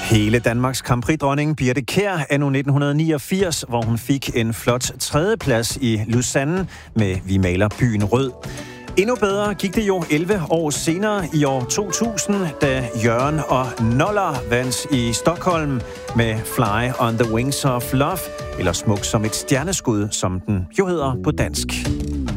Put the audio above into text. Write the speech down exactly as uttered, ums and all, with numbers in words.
Hele Danmarks Grand Prix-dronning Birthe Kjær anno nitten niogfirs, hvor hun fik en flot tredjeplads i Lausanne med Vi maler byen rød. Endnu bedre gik det jo elleve år senere i år to tusind, da Jørgen og Noller vandt i Stockholm med Fly on the Wings of Love, eller Smuk som et stjerneskud, som den jo hedder på dansk.